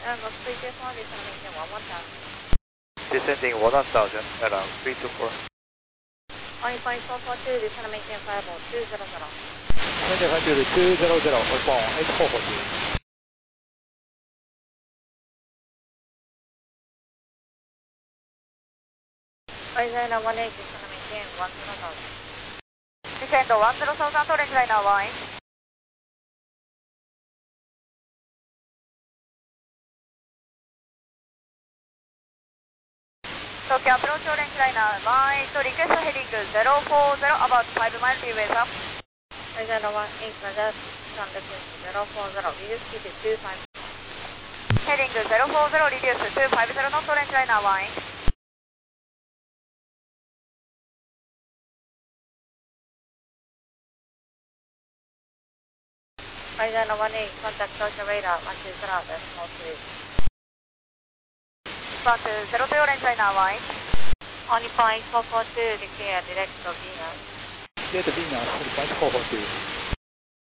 Descending 1000, around 324. Only point 442, descend and maintain fireboat 200. Maintain altitude 200, respond 8442. Arizona 18, descend and maintain 10,000. Descend 10,000, orange liner 1. Tokyo approach orange liner 18, request heading 040, about 5 miles leeway, sir. Arizona 18, Roger, sun distance 040, reduce speed to 25. Heading 040, reduce 250 knots, orange liner 1. Arizona 18, contact social radar 120, decimal 3. 1203, orange liner 1. Only point 442, declare direct to Venus. Clear to Venus, point 442.